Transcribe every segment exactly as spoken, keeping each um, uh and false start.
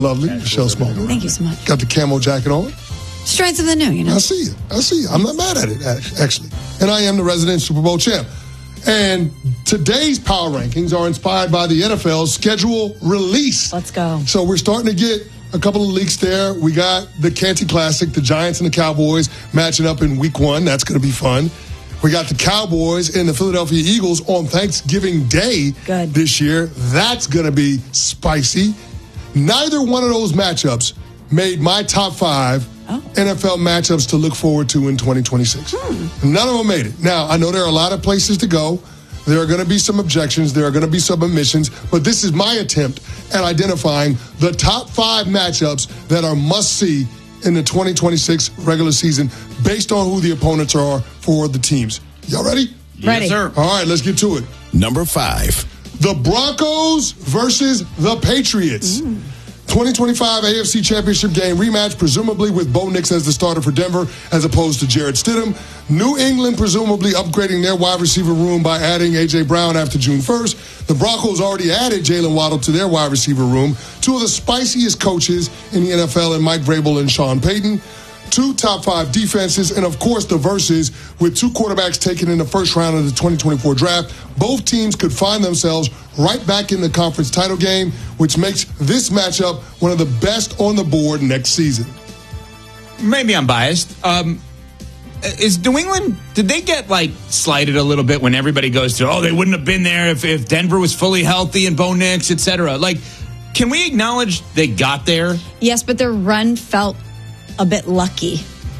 Lovely, Michelle Smallwood. Thank you so much. Got the camo jacket on. Strengths of the new, you know. I see you. I see you. I'm not mad at it, actually. And I am the resident Super Bowl champ. And today's power rankings are inspired by the N F L's schedule release. Let's go. So we're starting to get a couple of leaks there. We got the Canty Classic, the Giants and the Cowboys matching up in week one. That's going to be fun. We got the Cowboys and the Philadelphia Eagles on Thanksgiving Day Good. this year. That's going to be spicy. Neither one of those matchups made my top five oh. N F L matchups to look forward to in twenty twenty-six. Hmm. None of them made it. Now, I know there are a lot of places to go. There are going to be some objections. There are going to be some omissions. But this is my attempt at identifying the top five matchups that are must-see in the twenty twenty-six regular season based on who the opponents are for the teams. Y'all ready? Ready. Yes, sir. All right, let's get to it. Number five. The Broncos versus the Patriots. Mm. twenty twenty-five A F C Championship game rematch, presumably with Bo Nix as the starter for Denver as opposed to Jarrett Stidham. New England presumably upgrading their wide receiver room by adding A J. Brown after June first. The Broncos already added Jalen Waddle to their wide receiver room. Two of the spiciest coaches in the N F L in Mike Vrabel and Sean Payton. Two top five defenses, and of course the versus with two quarterbacks taken in the first round of the twenty twenty-four draft. Both teams could find themselves right back in the conference title game, which makes this matchup one of the best on the board next season. Maybe I'm biased. Um, is New England, did they get, like, slighted a little bit when everybody goes to, oh, they wouldn't have been there if, if Denver was fully healthy and Bo Nix, et cetera? Like, can we acknowledge they got there? Yes, but their run felt a bit lucky.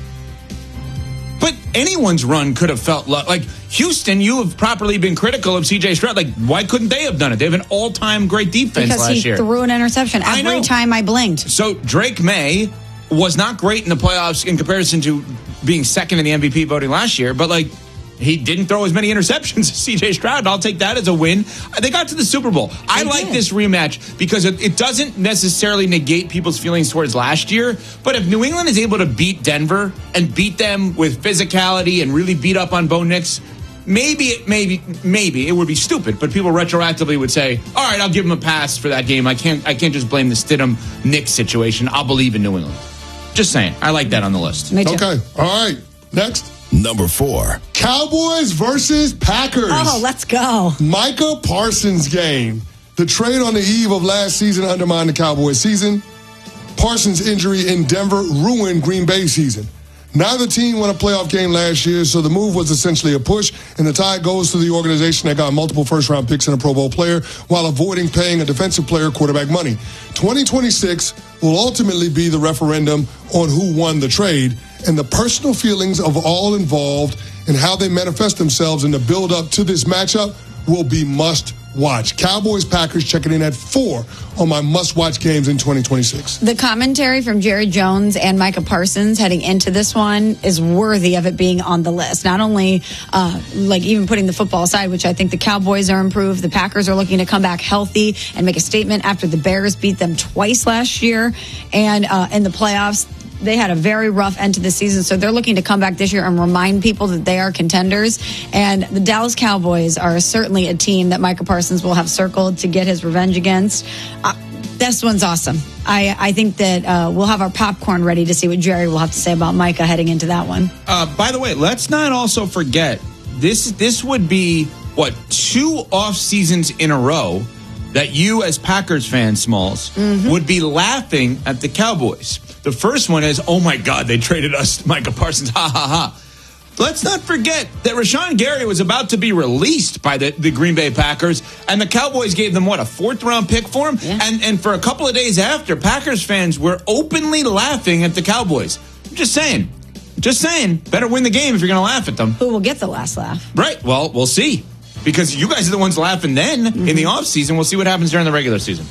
But anyone's run could have felt lu- like Houston. You have properly been critical of C J Stroud. Like, why couldn't they have done it? They have an all-time great defense because last he year. threw an interception I every know. time I blinked. So Drake May was not great in the playoffs in comparison to being second in the M V P voting last year. But like, he didn't throw as many interceptions as C J Stroud. I'll take that as a win. They got to the Super Bowl. I They like did. this rematch because it, it doesn't necessarily negate people's feelings towards last year. But if New England is able to beat Denver and beat them with physicality and really beat up on Bo Nix, maybe, maybe, maybe it would be stupid. But people retroactively would say, all right, I'll give him a pass for that game. I can't, I can't just blame the Stidham Nix situation. I'll believe in New England. Just saying. I like that on the list. Me too. Okay. All right. Next. Number four. Cowboys versus Packers. Oh, let's go. Micah Parsons game. The trade on the eve of last season undermined the Cowboys season. Parsons' injury in Denver ruined Green Bay's season. Neither team won a playoff game last year, so the move was essentially a push, and the tie goes to the organization that got multiple first-round picks and a Pro Bowl player while avoiding paying a defensive player quarterback money. twenty twenty-six will ultimately be the referendum on who won the trade, and the personal feelings of all involved and how they manifest themselves in the build-up to this matchup will be must-watch. Cowboys-Packers checking in at four on my must-watch games in twenty twenty-six. The commentary from Jerry Jones and Micah Parsons heading into this one is worthy of it being on the list. Not only, uh, like, even putting the football aside, which I think the Cowboys are improved. The Packers are looking to come back healthy and make a statement after the Bears beat them twice last year. And uh, in the playoffs, they had a very rough end to the season, so they're looking to come back this year and remind people that they are contenders. And the Dallas Cowboys are certainly a team that Micah Parsons will have circled to get his revenge against. Uh, this one's awesome. I, I think that uh, we'll have our popcorn ready to see what Jerry will have to say about Micah heading into that one. Uh, by the way, let's not also forget, this this would be, what, two off seasons in a row that you as Packers fans, Smalls, mm-hmm. would be laughing at the Cowboys. The first one is, oh my God, they traded us Micah Parsons, ha ha ha. Let's not forget that Rashawn Gary was about to be released by the, the Green Bay Packers, and the Cowboys gave them, what, a fourth-round pick for him? Yeah. And, and for a couple of days after, Packers fans were openly laughing at the Cowboys. I'm just saying. Just saying. Better win the game if you're going to laugh at them. Who will get the last laugh? Right. Well, we'll see. Because you guys are the ones laughing then mm-hmm. in the offseason. We'll see what happens during the regular season.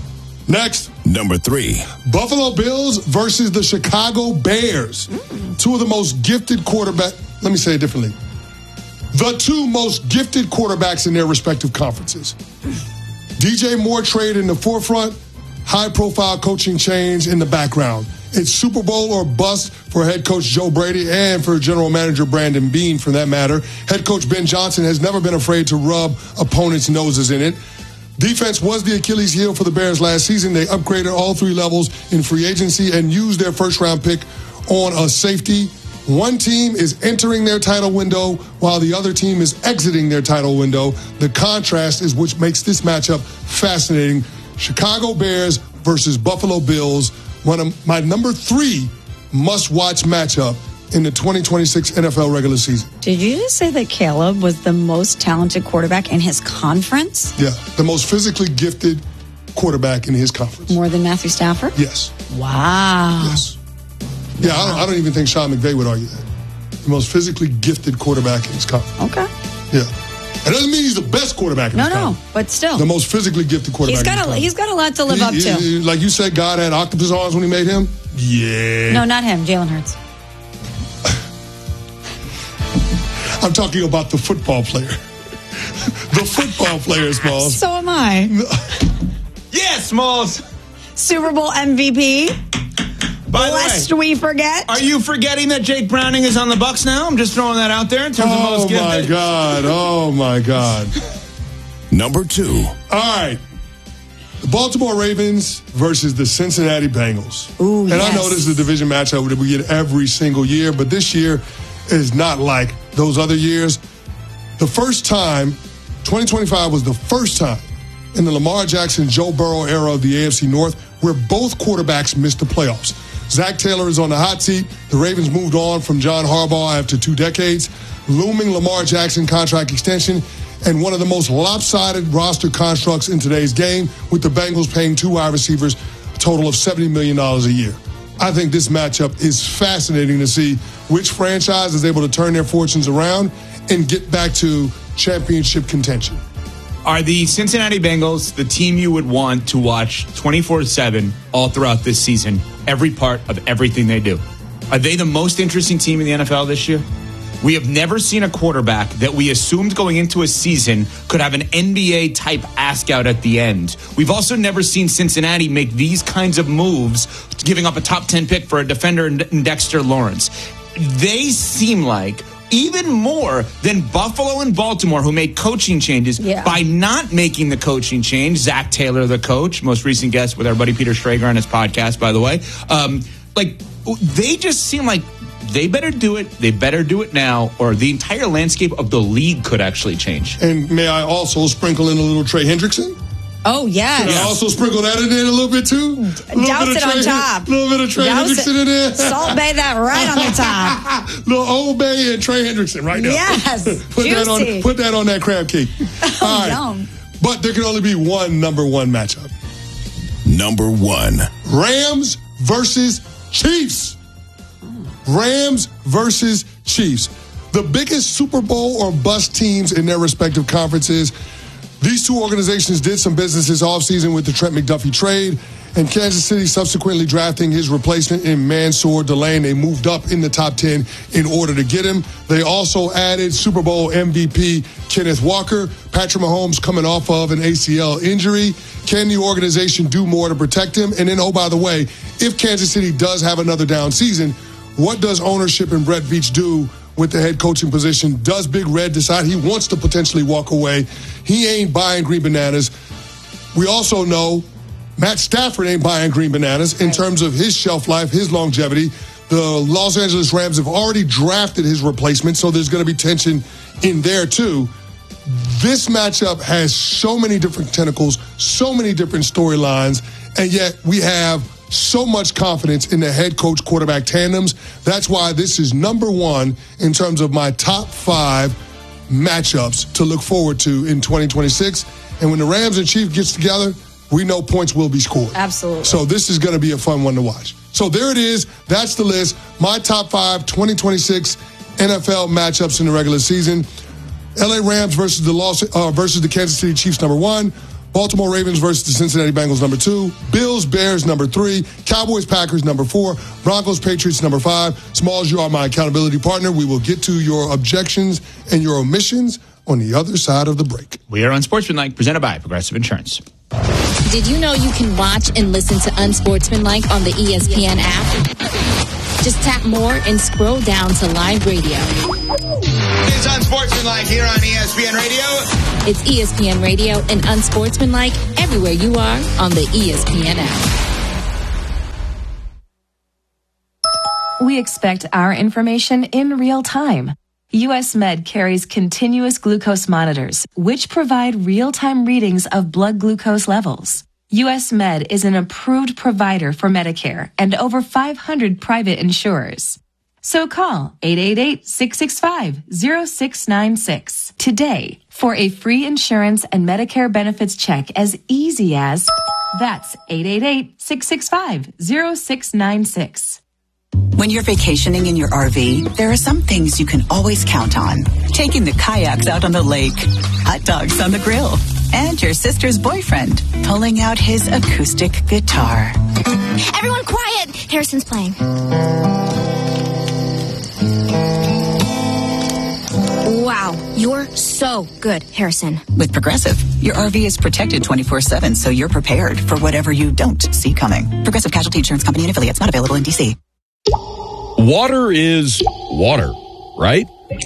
Next. Number three. Buffalo Bills versus the Chicago Bears. Mm. Two of the most gifted quarterback. Let me say it differently. The two most gifted quarterbacks in their respective conferences. D J Moore trade in the forefront. High-profile coaching change in the background. It's Super Bowl or bust for head coach Joe Brady and for general manager Brandon Beane, for that matter. Head coach Ben Johnson has never been afraid to rub opponents' noses in it. Defense was the Achilles heel for the Bears last season. They upgraded all three levels in free agency and used their first-round pick on a safety. One team is entering their title window while the other team is exiting their title window. The contrast is what makes this matchup fascinating. Chicago Bears versus Buffalo Bills, one of my number three must-watch matchup in the twenty twenty-six N F L regular season. Did you just say that Caleb was the most talented quarterback in his conference? Yeah, the most physically gifted quarterback in his conference. More than Matthew Stafford? Yes. Wow. Yes. Yeah, I don't, I don't even think Sean McVay would argue that. The most physically gifted quarterback in his conference. Okay. Yeah. It doesn't mean he's the best quarterback in no, his no, conference. but still. The most physically gifted quarterback he's got in his a, conference. He's got a lot to live he, up to. he, like you said, God had octopus arms when he made him? Yeah. No, not him. Jalen Hurts. I'm talking about the football player. The football player, Smalls. So am I. Yeah, Smalls. Super Bowl M V P. By Lest the way, we forget. are you forgetting that Jake Browning is on the Bucs now? I'm just throwing that out there in terms of Oh, most gifted. my God. Oh, my God. Number two. All right. The Baltimore Ravens versus the Cincinnati Bengals. Ooh, and yes. I know this is a division matchup that we get every single year, but this year is not like those other years. The first time, twenty twenty-five was the first time in the Lamar Jackson, Joe Burrow era of the A F C North where both quarterbacks missed the playoffs. Zach Taylor is on the hot seat. The Ravens moved on from John Harbaugh after two decades. Looming Lamar Jackson contract extension and one of the most lopsided roster constructs in today's game, with the Bengals paying two wide receivers a total of seventy million dollars a year. I think this matchup is fascinating to see which franchise is able to turn their fortunes around and get back to championship contention. Are the Cincinnati Bengals the team you would want to watch twenty-four seven all throughout this season, every part of everything they do? Are they the most interesting team in the N F L this year? We have never seen a quarterback that we assumed going into a season could have an N B A-type ask out at the end. We've also never seen Cincinnati make these kinds of moves, giving up a top ten pick for a defender in Dexter Lawrence. They seem like, even more than Buffalo and Baltimore, who made coaching changes, yeah. by not making the coaching change. Zach Taylor, the coach, most recent guest with our buddy Peter Schrager on his podcast, by the way. Um, like, they just seem like they better do it. They better do it now, or the entire landscape of the league could actually change. And may I also sprinkle in a little Trey Hendrickson? Oh, yes. Can I also sprinkle that in there a little bit, too? A little Douse bit it of on Trey, top. A little bit of Trey Douse Hendrickson it. in there. Salt Bay that right on the top. Little Old Bay and Trey Hendrickson right now. Yes. put, that on, Juicy. put that on that crab cake. Oh, All right. yum. But there can only be one number one matchup. Number one. Rams versus Chiefs. Rams versus Chiefs. The biggest Super Bowl or bust teams in their respective conferences. These two organizations did some business this offseason with the Trent McDuffie trade, and Kansas City subsequently drafting his replacement in Mansour Delane. They moved up in the top ten in order to get him. They also added Super Bowl M V P Kenneth Walker. Patrick Mahomes coming off of an A C L injury. Can the organization do more to protect him? And then, oh, by the way, if Kansas City does have another down season, what does ownership and Brett Veach do with the head coaching position? Does Big Red decide he wants to potentially walk away? He ain't buying green bananas. We also know Matt Stafford ain't buying green bananas in terms of his shelf life, his longevity. The Los Angeles Rams have already drafted his replacement, so there's going to be tension in there too. This matchup has so many different tentacles, so many different storylines, and yet we have so much confidence in the head coach quarterback tandems. That's why this is number one in terms of my top five matchups to look forward to in twenty twenty-six. And when the Rams and Chiefs gets together, we know points will be scored. Absolutely. So this is going to be a fun one to watch. So there it is. That's the list. My top five twenty twenty-six N F L matchups in the regular season. L A Rams versus the Los, uh, versus the Kansas City Chiefs, number one. Baltimore Ravens versus the Cincinnati Bengals, number two. Bills, Bears, number three. Cowboys, Packers, number four. Broncos, Patriots, number five. Smalls, you are my accountability partner. We will get to your objections and your omissions on the other side of the break. We are Unsportsmanlike, presented by Progressive Insurance. Did you know you can watch and listen to Unsportsmanlike on the E S P N app? Just tap more and scroll down to live radio. It's Unsportsmanlike here on E S P N Radio. It's E S P N Radio and Unsportsmanlike everywhere you are on the E S P N app. We expect our information in real time. U S Med carries continuous glucose monitors, which provide real-time readings of blood glucose levels. U S Med is an approved provider for Medicare and over five hundred private insurers. So call eight eight eight, six six five, zero six nine six today for a free insurance and Medicare benefits check as easy as that's eight eight eight, six six five, zero six nine six. When you're vacationing in your R V, there are some things you can always count on. Taking the kayaks out on the lake, hot dogs on the grill, and your sister's boyfriend pulling out his acoustic guitar. Everyone quiet! Harrison's playing. Wow, you're so good, Harrison. With Progressive, your R V is protected twenty-four seven, so you're prepared for whatever you don't see coming. Progressive Casualty Insurance Company and affiliates, not available in D C. Water is water, right?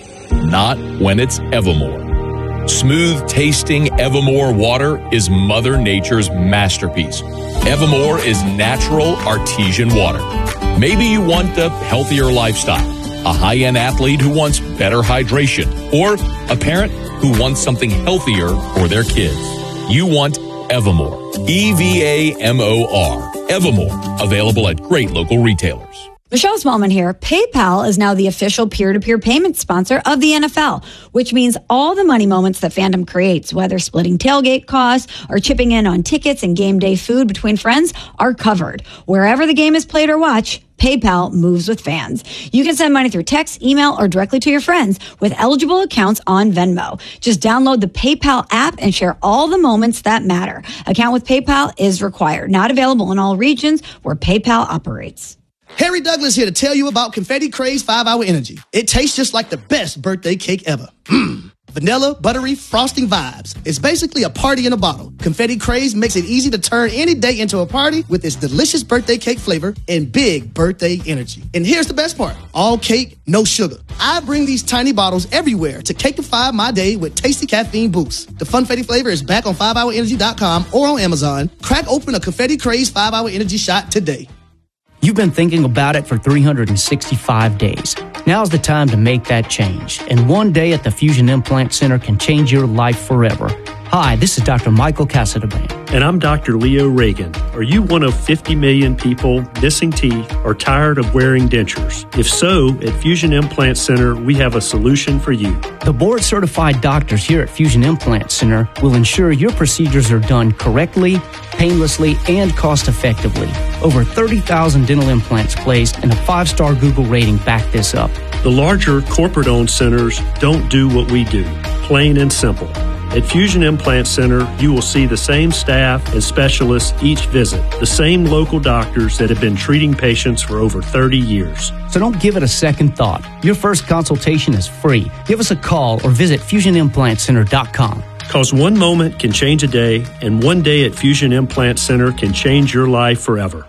Not when it's Evermore. Smooth-tasting Evermore water is Mother Nature's masterpiece. Evermore is natural artesian water. Maybe you want a healthier lifestyle, a high-end athlete who wants better hydration, or a parent who wants something healthier for their kids. You want Evermore. E V A M O R. Evermore. Available at great local retailers. Michelle Smallman here. PayPal is now the official peer-to-peer payment sponsor of the N F L, which means all the money moments that fandom creates, whether splitting tailgate costs or chipping in on tickets and game day food between friends, are covered. Wherever the game is played or watched, PayPal moves with fans. You can send money through text, email, or directly to your friends with eligible accounts on Venmo. Just download the PayPal app and share all the moments that matter. Account with PayPal is required. Not available in all regions where PayPal operates. Harry Douglas here to tell you about Confetti Craze five hour Energy. It tastes just like the best birthday cake ever. Mmm. Vanilla, buttery, frosting vibes. It's basically a party in a bottle. Confetti Craze makes it easy to turn any day into a party with its delicious birthday cake flavor and big birthday energy. And here's the best part. All cake, no sugar. I bring these tiny bottles everywhere to cakeify my day with tasty caffeine boost. The Funfetti flavor is back on five hour energy dot com or on Amazon. Crack open a Confetti Craze five hour Energy shot today. You've been thinking about it for three hundred sixty-five days. Now's the time to make that change. And one day at the Fusion Implant Center can change your life forever. Hi, this is Doctor Michael Casadaband. And I'm Doctor Leo Reagan. Are you one of fifty million people missing teeth or tired of wearing dentures? If so, at Fusion Implant Center, we have a solution for you. The board-certified doctors here at Fusion Implant Center will ensure your procedures are done correctly, painlessly, and cost-effectively. Over thirty thousand dental implants placed, and a five-star Google rating back this up. The larger corporate-owned centers don't do what we do, plain and simple. At Fusion Implant Center, you will see the same staff and specialists each visit, the same local doctors that have been treating patients for over thirty years. So don't give it a second thought. Your first consultation is free. Give us a call or visit fusion implant center dot com. Because one moment can change a day, and one day at Fusion Implant Center can change your life forever.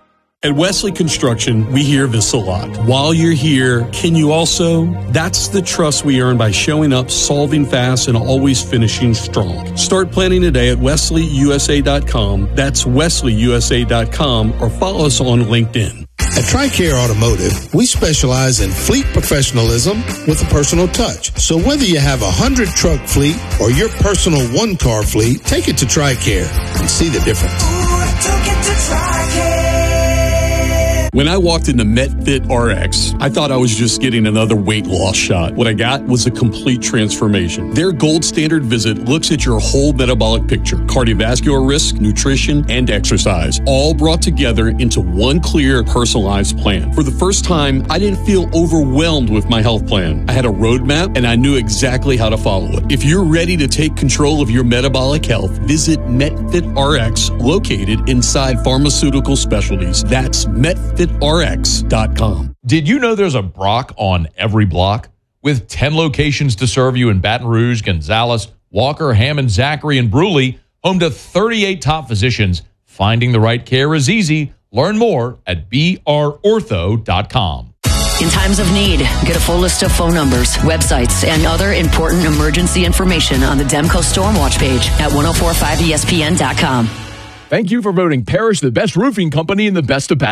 At Wesley Construction, we hear this a lot. While you're here, can you also? That's the trust we earn by showing up, solving fast, and always finishing strong. Start planning today at wesley u s a dot com. That's wesley u s a dot com, or follow us on LinkedIn. At TRICARE Automotive, we specialize in fleet professionalism with a personal touch. So whether you have a hundred truck fleet or your personal one car fleet, take it to TRICARE and see the difference. Ooh, I took it to TRICARE. When I walked into MetFit R X, I thought I was just getting another weight loss shot. What I got was a complete transformation. Their gold standard visit looks at your whole metabolic picture, cardiovascular risk, nutrition, and exercise, all brought together into one clear, personalized plan. For the first time, I didn't feel overwhelmed with my health plan. I had a roadmap, and I knew exactly how to follow it. If you're ready to take control of your metabolic health, visit MetFit R X, located inside Pharmaceutical Specialties. That's MetFit R X dot com. Did you know there's a Brock on every block? With ten locations to serve you in Baton Rouge, Gonzales, Walker, Hammond, Zachary, and Brewley, home to thirty-eight top physicians, finding the right care is easy. Learn more at b r ortho dot com. In times of need, get a full list of phone numbers, websites, and other important emergency information on the Demco Stormwatch page at ten forty-five E S P N dot com. Thank you for voting Parish the best roofing company in the best of